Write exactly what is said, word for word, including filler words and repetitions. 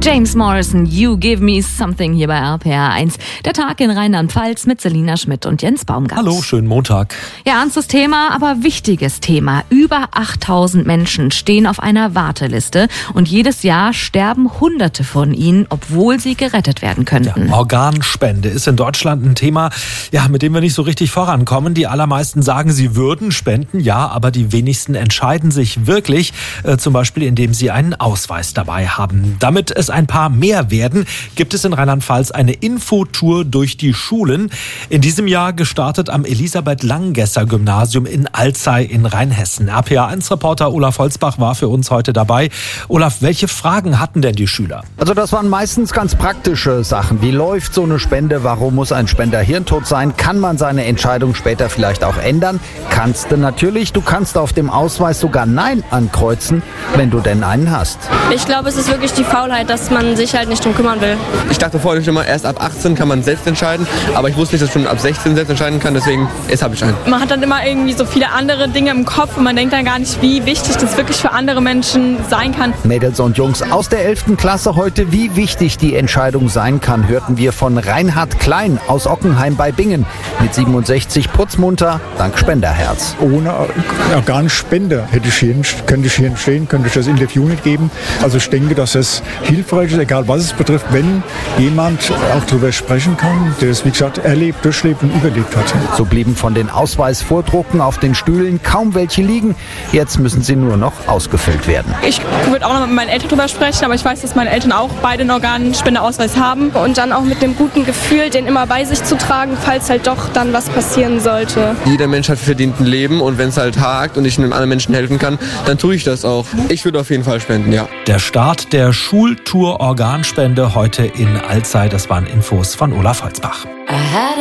James Morrison, You Give Me Something hier bei R P R eins. Der Tag in Rheinland-Pfalz mit Selina Schmidt und Jens Baumgart. Hallo, schönen Montag. Ja, ernstes Thema, aber wichtiges Thema. Über achttausend Menschen stehen auf einer Warteliste und jedes Jahr sterben Hunderte von ihnen, obwohl sie gerettet werden könnten. Ja, Organspende ist in Deutschland ein Thema, ja, mit dem wir nicht so richtig vorankommen. Die allermeisten sagen, sie würden spenden, ja, aber die wenigsten entscheiden sich wirklich, äh, zum Beispiel indem sie einen Ausweis dabei haben. Damit es ein paar mehr werden, gibt es in Rheinland-Pfalz eine Infotour durch die Schulen. In diesem Jahr gestartet am Elisabeth-Langesser-Gymnasium in Alzey in Rheinhessen. R P R eins Reporter Olaf Holzbach war für uns heute dabei. Olaf, welche Fragen hatten denn die Schüler? Also das waren meistens ganz praktische Sachen. Wie läuft so eine Spende? Warum muss ein Spender hirntot sein? Kann man seine Entscheidung später vielleicht auch ändern? Kannst du natürlich. Du kannst auf dem Ausweis sogar Nein ankreuzen, wenn du denn einen hast. Ich glaube, es ist wirklich die Faulheit, dass man sich halt nicht drum kümmern will. Ich dachte vorher schon mal, erst ab achtzehn kann man selbst entscheiden, aber ich wusste nicht, dass ich schon ab sechzehn selbst entscheiden kann, deswegen jetzt habe ich einen. Man hat dann immer irgendwie so viele andere Dinge im Kopf und man denkt dann gar nicht, wie wichtig das wirklich für andere Menschen sein kann. Mädels und Jungs aus der elften Klasse heute, wie wichtig die Entscheidung sein kann, hörten wir von Reinhard Klein aus Ockenheim bei Bingen. Mit siebenundsechzig putzmunter, dank Spenderherz. Ohne Organspender hätte ich hier, könnte ich hier stehen, könnte ich das Interview nicht geben. Also ich denke, dass es hilfreich ist, egal was es betrifft, wenn jemand auch darüber sprechen kann, der es, wie gesagt, erlebt, durchlebt und überlebt hat. So blieben von den Ausweisvordrucken auf den Stühlen kaum welche liegen. Jetzt müssen sie nur noch ausgefüllt werden. Ich würde auch noch mit meinen Eltern drüber sprechen, aber ich weiß, dass meine Eltern auch beide einen Organspendeausweis haben. Und dann auch mit dem guten Gefühl, den immer bei sich zu tragen, falls halt doch dann was passieren sollte. Jeder Mensch hat verdient ein Leben und wenn es halt hakt und ich einem anderen Menschen helfen kann, dann tue ich das auch. Ich würde auf jeden Fall spenden, ja. Der Start der Schultour Organspende heute in Alzey, das waren Infos von Olaf Holzbach.